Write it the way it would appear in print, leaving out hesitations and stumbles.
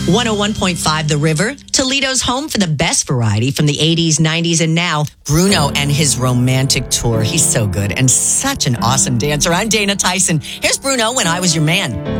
101.5 The River, Toledo's home for the best variety from the 80s, 90s, and now. Bruno and his romantic tour. He's so good and such an awesome dancer. I'm Dana Tyson. Here's Bruno, When I Was Your Man.